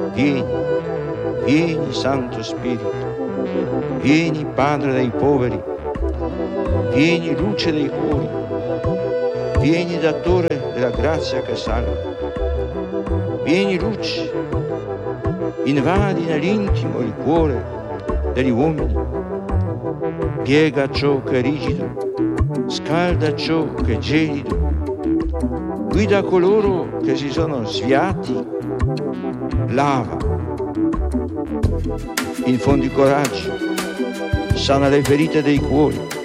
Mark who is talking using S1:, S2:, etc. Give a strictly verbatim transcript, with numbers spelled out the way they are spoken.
S1: Vieni, vieni Santo Spirito, vieni Padre dei poveri, vieni luce dei cuori, vieni datore della grazia che salva. Vieni luce, invadi nell'intimo il cuore degli uomini, piega ciò che è rigido, scalda ciò che è gelido, guida coloro che si sono sviati, lava, infondi coraggio, sana le ferite dei cuori,